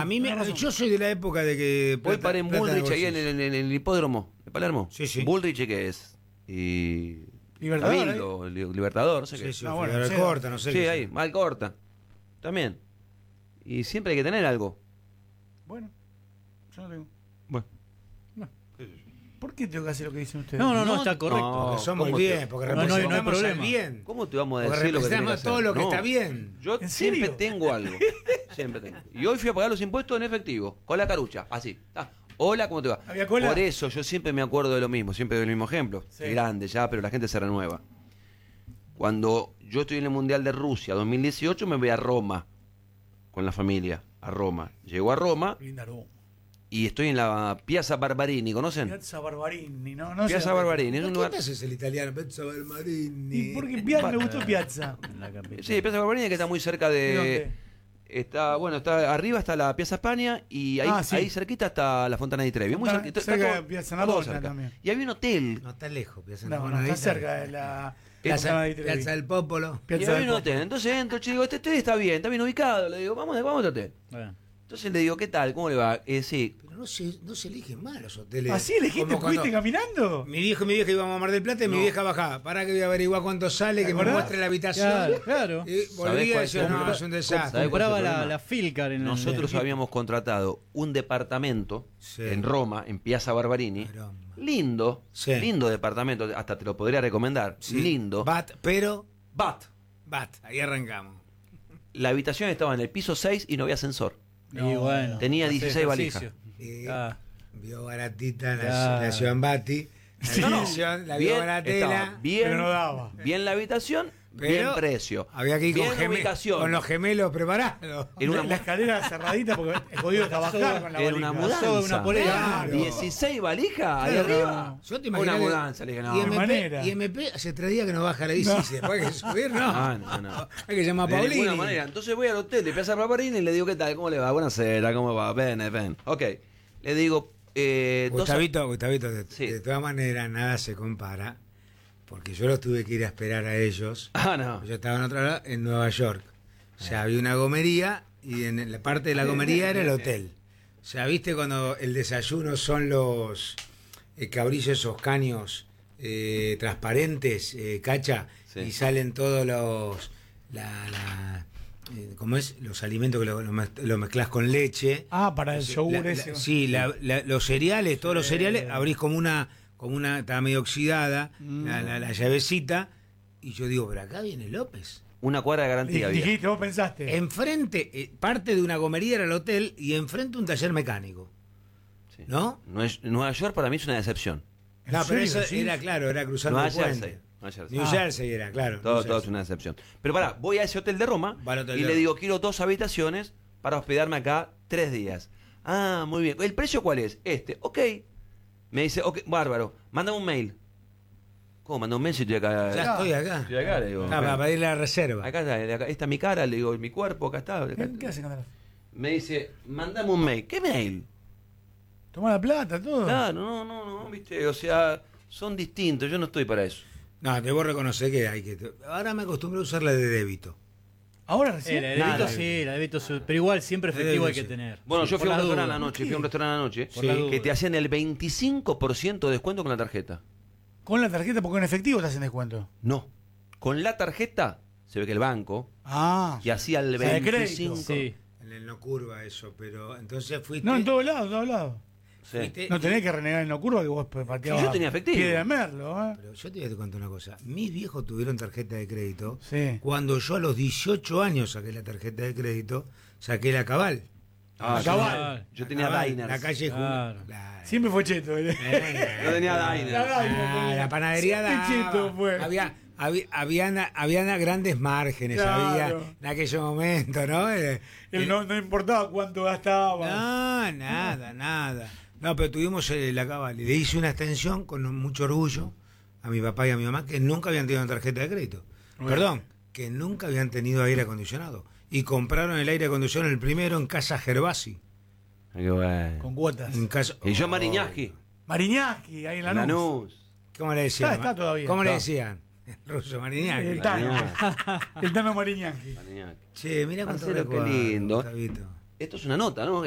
Yo soy de la época de que... Hoy paré en Plata de Bullrich ahí bolsillo. en el hipódromo de Palermo. Sí. Bullrich, ¿qué es? Y... Libertador, Cabildo, Libertador, no sé qué. Sí, Ah, bueno, Figueroa sí. Corta, no sé Sí, qué. ahí, mal corta. También. Y siempre hay que tener algo. Bueno, yo no tengo. Bueno. ¿Por qué tengo que hacer lo que dicen ustedes? No, está correcto. No, Porque somos ¿cómo bien, te- porque no hay representamos al problema. bien. ¿Cómo te vamos a Porque decir lo que tenés que representamos hacer? todo lo que No. está bien. Yo ¿En siempre serio? tengo algo. Siempre tengo. Y hoy fui a pagar los impuestos en efectivo, con la carucha, así. Hola, ¿cómo te va? ¿Había cola? Por eso yo siempre me acuerdo de lo mismo, siempre del mismo ejemplo. Sí. Es grande ya, pero la gente se renueva. Cuando yo estoy en el Mundial de Rusia 2018, me voy a Roma con la familia, a Roma. Llego a Roma Linda Roma. y estoy en la Piazza Barbarini, ¿conocen? Piazza Barbarini, no Piazza sé. Barbarini, es un ¿Por lugar... qué te haces el italiano? Piazza Barbarini. ¿Y por qué Piazza me gustó Piazza? Sí, Piazza Barbarini que está muy cerca ¿De de... dónde? Está arriba está la Piazza España y ahí, Sí. ahí cerquita está la Fontana di Trevi. Muy Fontana- cerquita, cerca está de todo- Piazza está todo Navona cerca. también. Y había un hotel. No está lejos, Piazza No, Navona, está ahí cerca de la Piazza, Fontana di Trevi. Piazza del Popolo. Y Piazza había del un Popolo. hotel. Entonces entro, che, digo, este hotel está bien ubicado. Le digo, vamos a este hotel. Bueno. Entonces le digo, ¿qué tal? ¿Cómo le va? Sí. Pero no se eligen mal los hoteles. ¿Así elegiste? Como cuando ¿Fuiste caminando? Mi viejo y mi vieja íbamos a Mar del Plata y mi vieja bajaba. Para que voy a averiguar cuánto sale, que me acordás? muestre la habitación. Claro. Y ¿Sabés volvía y cuál decía, es el no, es un desastre. ¿Sabés cuál es el Compraba problema? la Filcar en Nosotros el... habíamos contratado un departamento Sí. en Roma, en Piazza Barbarini. Caramba. Lindo. Sí. Lindo departamento. Hasta te lo podría recomendar. Sí. Lindo. Pero, But, ahí arrancamos. la habitación estaba en el piso 6 y no había ascensor. Y bueno, Tenía hacer 16 ejercicio. Y Ah. vio baratita Claro. la Ciudad Bati. La vio Bien, baratela. estaba bien, pero no daba. bien la habitación, Pero bien precio. Había que ir bien con, con los gemelos preparados. Era una, La escalera cerradita porque es jodido hasta bajar con la era una valija. mudanza. Una polera. Claro. 16 valijas ahí Claro. arriba. Yo te Una imaginé. mudanza, le dije, no. Y de manera. MP hace 3 días que no baja la bici. Después hay que subir, no. No. Hay que llamar a De Paulini. ninguna manera. Entonces voy al hotel de Piazza Barbarini y le digo, ¿qué tal? ¿Cómo le va? Buenasera, ¿cómo va? Ven. Ok. Le digo, Gustavito, Sí. de todas maneras, nada se compara. Porque yo los tuve que ir a esperar a ellos. no. Yo estaba en otro lado, en Nueva York. O sea, había una gomería y en la parte de la gomería era el hotel. O sea, ¿viste cuando el desayuno son los cabrillos, esos caños transparentes, cacha? Sí. Y salen todos los... ¿cómo es? Los alimentos que lo mezclas con leche. Ah, para el yogur ese. Sí, los cereales, todos los cereales, abrís como una, estaba medio oxidada, la llavecita, y yo digo, pero acá viene López. Una cuadra de garantía había. Dijiste, vos pensaste. Enfrente, parte de una gomería era el hotel, y enfrente un taller mecánico. Sí. ¿No? Nueva York para mí es una decepción. ¿En No, pero serio? eso Sí. era claro, era cruzando Nueva el puente. Jersey. Nueva Jersey. New Jersey era, claro. Todo New es Jersey. una decepción. Pero pará, voy a ese hotel de Roma Va al hotel y de le Roma. digo, quiero 2 habitaciones para hospedarme acá 3 días. Ah, muy bien. ¿El precio cuál es? Ok. Me dice, ok, bárbaro. Mándame un mail. ¿Cómo manda un mail si estoy acá? Ya estoy acá. Estoy acá, le digo. Para pedir la reserva. Acá está mi cara, le digo, mi cuerpo, acá está. ¿Qué hacen con la... Me dice, mandame un mail. ¿Qué mail? Tomá la plata, todo. Claro, no, viste, o sea, son distintos, yo no estoy para eso. No, debo reconocer que hay que... Ahora me acostumbro a usar la de débito. Ahora recién. La de débito sí, la de débito sí, pero igual siempre efectivo hay que Sí. tener. Bueno, Sí, yo fui por a un las restaurante dudas. anoche, fui a un restaurante anoche, Por la duda. que te hacían el 25% de descuento con la tarjeta. Con la tarjeta, porque en efectivo te hacen descuento. No, con la tarjeta, se ve que el banco, Ah. que hacía el O sea, de 25%. crédito. Sí. En el no curva eso, pero entonces fuiste... No, en todos lados. Sí. fuiste- No tenés que renegar en la curva que vos pateabas. Sí, yo tenía efectivo. Pie de merlo, Pero yo te voy a contar una cosa. Mis viejos tuvieron tarjeta de crédito. Sí. Cuando yo a los 18 años saqué la tarjeta de crédito, saqué la Cabal. Ah, Cabal. yo tenía Cabal, diners. La calle Claro. Siempre fue cheto. Yo tenía diners. La panadería Siempre daba. cheto fue. Había grandes márgenes, Claro. había en aquel momento, ¿no? Él no importaba cuánto gastaba. No, nada. No, pero tuvimos la Cabal y le hice una extensión con mucho orgullo a mi papá y a mi mamá que nunca habían tenido una tarjeta de crédito. Bueno. Perdón, que nunca habían tenido aire acondicionado. Y compraron el aire acondicionado el primero en Casa Gervasi. Qué bueno. Con cuotas. En casa, Y yo Mariñaski, Mariñaski, ahí en Lanús. Lanús. ¿Cómo le decían? Está todavía. ¿Cómo le Está. decían? El ruso Mariñaski. El Tano. Mariñaski. El Tano Mariñaski. Mariñaski. Che, mira cuánto Marcelo, qué recuerdo, lindo. Gustavito. Esto es una nota, ¿no?